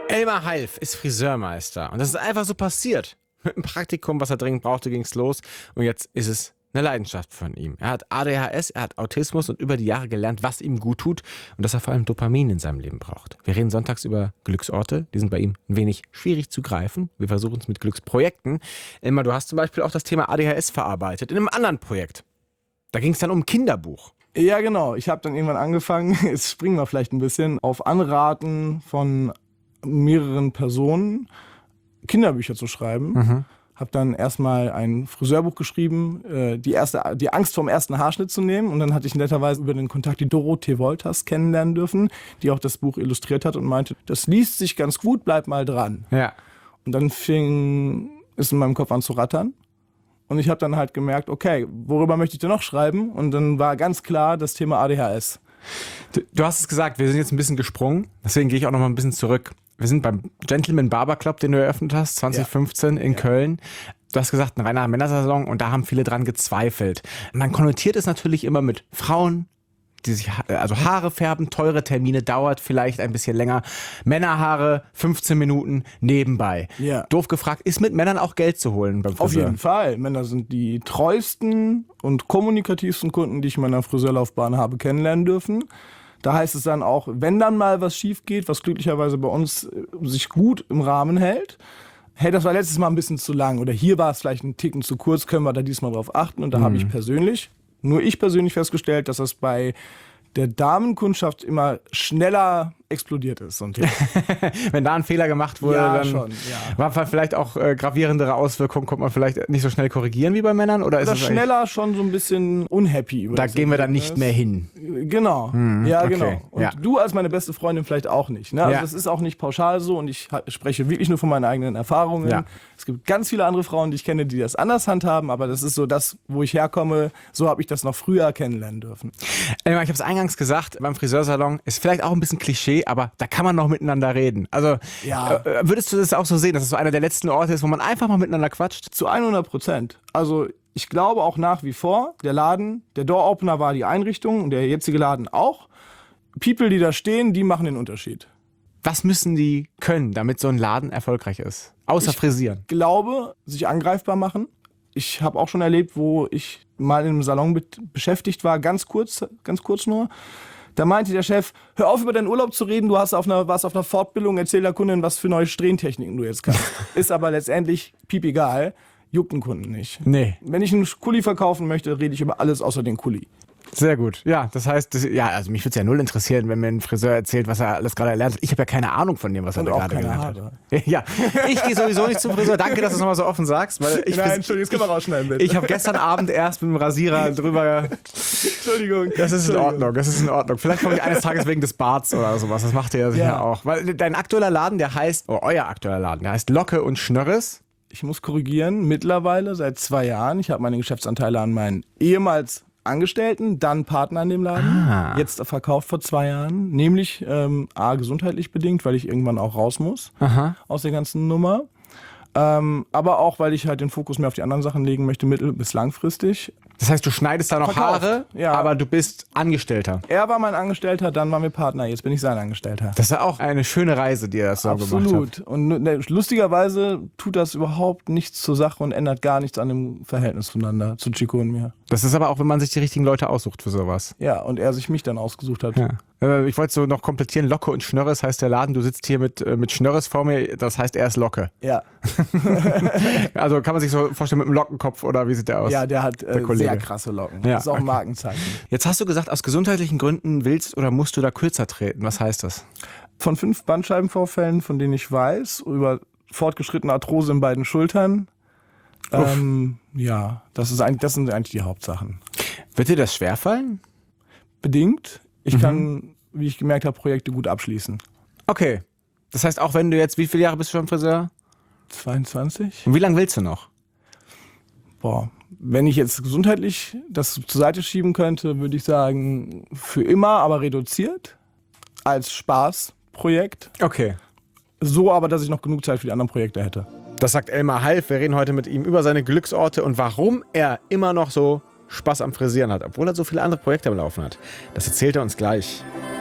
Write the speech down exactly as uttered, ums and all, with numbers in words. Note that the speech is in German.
Elmar Half ist Friseurmeister und das ist einfach so passiert. Mit einem Praktikum, was er dringend brauchte, ging es los und jetzt ist es eine Leidenschaft von ihm. Er hat A D H S, er hat Autismus und über die Jahre gelernt, was ihm gut tut und dass er vor allem Dopamin in seinem Leben braucht. Wir reden sonntags über Glücksorte, die sind bei ihm ein wenig schwierig zu greifen. Wir versuchen es mit Glücksprojekten. Elmar, du hast zum Beispiel auch das Thema A D H S verarbeitet in einem anderen Projekt. Da ging es dann um ein Kinderbuch. Ja, genau. Ich habe dann irgendwann angefangen, jetzt springen wir vielleicht ein bisschen, auf Anraten von mehreren Personen Kinderbücher zu schreiben. Mhm. Habe dann erstmal ein Friseurbuch geschrieben, äh, die, erste, die Angst vom ersten Haarschnitt zu nehmen. Und dann hatte ich netterweise über den Kontakt die Dorothee Wolters kennenlernen dürfen, die auch das Buch illustriert hat und meinte, das liest sich ganz gut, bleib mal dran. Ja. Und dann fing es in meinem Kopf an zu rattern. Und ich habe dann halt gemerkt, okay, worüber möchte ich denn noch schreiben? Und dann war ganz klar das Thema A D H S. Du, du hast es gesagt, wir sind jetzt ein bisschen gesprungen, deswegen gehe ich auch noch mal ein bisschen zurück. Wir sind beim Gentleman Barber Club, den du eröffnet hast, zwanzig fünfzehn ja. in ja. Köln. Du hast gesagt, ein reiner Männersalon und da haben viele dran gezweifelt. Man konnotiert es natürlich immer mit Frauen, die sich also Haare färben, teure Termine, dauert vielleicht ein bisschen länger. Männerhaare, fünfzehn Minuten nebenbei. Ja. Doof gefragt, ist mit Männern auch Geld zu holen beim Friseur? Auf jeden Fall. Männer sind die treuesten und kommunikativsten Kunden, die ich in meiner Friseurlaufbahn habe kennenlernen dürfen. Da heißt es dann auch, wenn dann mal was schief geht, was glücklicherweise bei uns sich gut im Rahmen hält, hey, das war letztes Mal ein bisschen zu lang oder hier war es vielleicht ein Ticken zu kurz, können wir da diesmal drauf achten. Und da mhm. habe ich persönlich, nur ich persönlich festgestellt, dass das bei der Damenkundschaft immer schneller explodiert ist. Und wenn da ein Fehler gemacht wurde, ja, dann schon, ja. war vielleicht auch äh, gravierendere Auswirkungen, konnte man vielleicht nicht so schnell korrigieren wie bei Männern? Oder, oder ist es schneller schon so ein bisschen unhappy. Über da gehen wir dann nicht mehr hin. Genau, hm, ja okay. genau. Und ja. du als meine beste Freundin vielleicht auch nicht. Ne? Also ja. das ist auch nicht pauschal so und ich spreche wirklich nur von meinen eigenen Erfahrungen. Ja. Es gibt ganz viele andere Frauen, die ich kenne, die das anders handhaben, aber das ist so das, wo ich herkomme, so habe ich das noch früher kennenlernen dürfen. Elmar, ich habe es eingangs gesagt, beim Friseursalon ist vielleicht auch ein bisschen Klischee, aber da kann man noch miteinander reden. Also ja. äh, würdest du das auch so sehen, dass es so einer der letzten Orte ist, wo man einfach mal miteinander quatscht? Zu hundert Prozent. Also ich glaube auch nach wie vor, der Laden, der Door-Opener war die Einrichtung und der jetzige Laden auch. People, die da stehen, die machen den Unterschied. Was müssen die können, damit so ein Laden erfolgreich ist? Außer ich frisieren. Ich glaube, sich angreifbar machen. Ich habe auch schon erlebt, wo ich mal in einem Salon be- beschäftigt war, ganz kurz, ganz kurz nur. Da meinte der Chef, hör auf über deinen Urlaub zu reden, du hast auf einer, warst auf einer Fortbildung, erzähl der Kundin, was für neue Strähntechniken du jetzt kannst. Ist aber letztendlich piep egal, juckt einen Kunden nicht. Nee. Wenn ich einen Kuli verkaufen möchte, rede ich über alles außer den Kuli. Sehr gut. Ja, das heißt, das, ja, also mich würde es ja null interessieren, wenn mir ein Friseur erzählt, was er alles gerade erlernt hat. Ich habe ja keine Ahnung von dem, was er da gerade gelernt hat. Ja, ich gehe sowieso nicht zum Friseur. Danke, dass du es nochmal so offen sagst. Weil ich Nein, Entschuldigung, das können wir rausschneiden, bitte. Ich habe gestern Abend erst mit dem Rasierer drüber... Entschuldigung. Das ist in Ordnung, das ist in Ordnung. Vielleicht komme ich eines Tages wegen des Barts oder sowas. Das macht ihr ja sicher ja. auch. Weil dein aktueller Laden, der heißt, oh, euer aktueller Laden, der heißt Locke und Schnörres. Ich muss korrigieren, mittlerweile seit zwei Jahren. Ich habe meine Geschäftsanteile an meinen ehemals Angestellten, dann Partner in dem Laden, ah. jetzt verkauft vor zwei Jahren, nämlich ähm, A, gesundheitlich bedingt, weil ich irgendwann auch raus muss Aha. aus der ganzen Nummer, ähm, aber auch, weil ich halt den Fokus mehr auf die anderen Sachen legen möchte, mittel- bis langfristig. Das heißt, du schneidest da noch Verkauft. Haare, ja. aber du bist Angestellter. Er war mein Angestellter, dann waren wir Partner, jetzt bin ich sein Angestellter. Das ist ja auch eine schöne Reise, die er so gemacht hat. Absolut. Und ne, lustigerweise tut das überhaupt nichts zur Sache und ändert gar nichts an dem Verhältnis zueinander, zu Chico und mir. Das ist aber auch, wenn man sich die richtigen Leute aussucht für sowas. Ja, und er sich mich dann ausgesucht hat. Ja. Ich wollte so noch komplettieren, Locke und Schnörres heißt der Laden, du sitzt hier mit, mit Schnörres vor mir, das heißt, er ist Locke. Ja. Also kann man sich so vorstellen mit einem Lockenkopf oder wie sieht der aus? Ja, der hat äh, der sehr krasse Locken. Ja, das ist auch ein okay. Markenzeichen. Jetzt hast du gesagt, aus gesundheitlichen Gründen willst oder musst du da kürzer treten. Was heißt das? Von fünf Bandscheibenvorfällen, von denen ich weiß, über fortgeschrittene Arthrose in beiden Schultern. Ähm, ja, das, ist eigentlich, das sind eigentlich die Hauptsachen. Wird dir das schwerfallen? Bedingt. Ich mhm. kann, wie ich gemerkt habe, Projekte gut abschließen. Okay. Das heißt, auch wenn du jetzt, wie viele Jahre bist du schon Friseur? zweiundzwanzig. Und wie lange willst du noch? Boah, wenn ich jetzt gesundheitlich das zur Seite schieben könnte, würde ich sagen, für immer, aber reduziert. Als Spaßprojekt. Okay. So aber, dass ich noch genug Zeit für die anderen Projekte hätte. Das sagt Elmar Half. Wir reden heute mit ihm über seine Glücksorte und warum er immer noch so Spaß am Frisieren hat, obwohl er so viele andere Projekte am Laufen hat. Das erzählt er uns gleich.